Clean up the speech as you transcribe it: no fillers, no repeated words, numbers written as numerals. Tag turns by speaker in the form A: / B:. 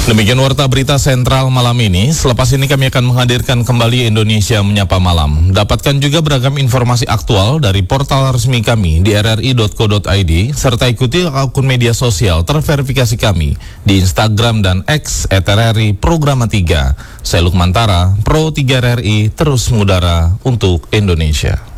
A: Demikian warta berita sentral malam ini. Selepas ini kami akan menghadirkan kembali Indonesia Menyapa Malam. Dapatkan juga beragam informasi aktual dari portal resmi kami di rri.co.id serta ikuti akun media sosial terverifikasi kami di Instagram dan X @RRI Programa 3. Saya Lukman Tara, Pro 3 RRI, terus mengudara untuk Indonesia.